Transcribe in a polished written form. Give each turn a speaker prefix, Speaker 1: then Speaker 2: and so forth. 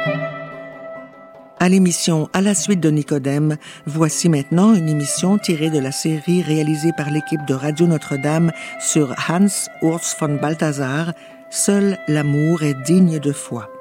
Speaker 1: À l'émission À la suite de Nicodème, voici maintenant une émission tirée de la série réalisée par l'équipe de Radio Notre-Dame sur Hans Urs von Balthasar, Seul l'amour est digne de foi.